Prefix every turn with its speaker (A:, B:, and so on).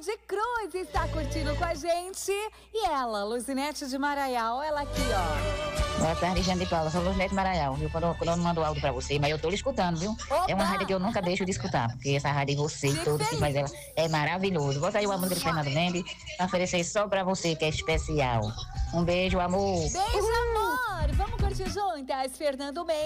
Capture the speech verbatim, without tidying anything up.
A: de Cruz está curtindo com a gente. E ela, Luzinete de Maraial, ela aqui, ó.
B: Boa tarde, Jane de Paula. Sou Luzinete Maraial, viu? Quando, quando eu não mando áudio pra você, mas eu tô lhe escutando, viu?
A: Opa!
B: É uma rádio que eu nunca deixo de escutar, porque essa rádio de você e todos que faz ela é maravilhoso. Bota aí uma música de Fernando Mendes pra oferecer só pra você, que é especial. Um beijo, amor.
A: Beijo, amor! Vamos curtir juntas, Fernando Mendes.